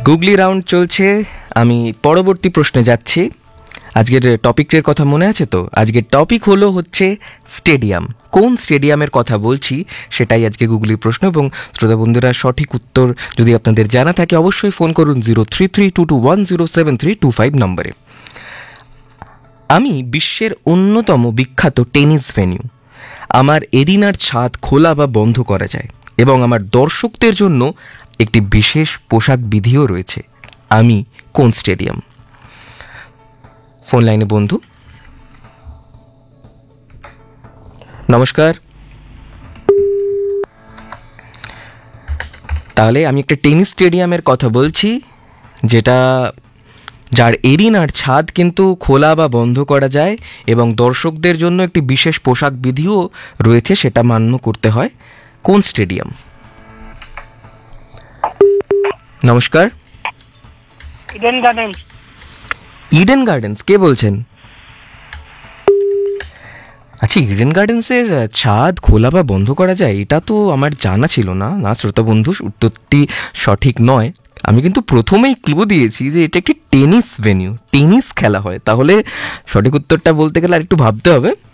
গুগলি round চলছে। আমি পরবর্তী প্রশ্নে যাচ্ছি। আজকের টপিকের কথা মনে আছে তো? আজকের টপিক হচ্ছে স্টেডিয়াম। কোন স্টেডিয়ামের কথা বলছি সেটাই আজকে গুগলির প্রশ্ন, এবং শ্রোতা বন্ধুরা সঠিক উত্তর যদি আপনাদের জানা থাকে অবশ্যই ফোন করুন 0332210732 নম্বরে। আমি বিশ্বের অন্যতম বিখ্যাত টেনিস ভেন্যু। আমার এরিনার ছাদ খোলা বা বন্ধ করা যায় এবং আমার দর্শকদের জন্য একটি বিশেষ পোশাক বিধিও রয়েছে। আমি কোন স্টেডিয়াম? ফোন লাইনে বন্ধু, নমস্কার। তাহলে আমি একটা টেনিস স্টেডিয়ামের কথা বলছি, যার এরিনার ছাদ কিন্তু খোলা বা বন্ধ করা যায় এবং দর্শকদের জন্য একটি বিশেষ পোশাক বিধিও রয়েছে, সেটা মান্য করতে হয়। কোন স্টেডিয়াম? নমস্কার। Eden gardens. ইডেন গার্ডেন্স, কে বলছেন? আচ্ছা, ইডেন গার্ডেন্সের ছাদ খোলা বা বন্ধ করা যায়, এটা তো আমার জানা ছিল না। শ্রোতা বন্ধু, উত্তরটি সঠিক নয়। আমি কিন্তু প্রথমেই ক্লু দিয়েছি যে এটা একটি টেনিস ভেন্যু, টেনিস খেলা হয়। তাহলে সঠিক উত্তরটা বলতে গেলে আর একটু ভাবতে হবে।